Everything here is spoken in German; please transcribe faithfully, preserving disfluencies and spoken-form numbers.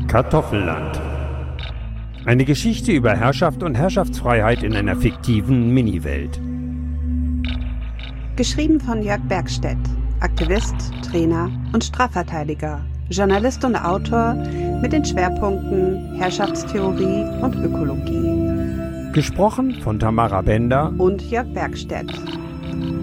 Kartoffelland. Eine Geschichte über Herrschaft und Herrschaftsfreiheit in einer fiktiven Miniwelt. Geschrieben von Jörg Bergstedt, Aktivist, Trainer und Strafverteidiger, Journalist und Autor mit den Schwerpunkten Herrschaftstheorie und Ökologie. Gesprochen von Tamara Bender und Jörg Bergstedt.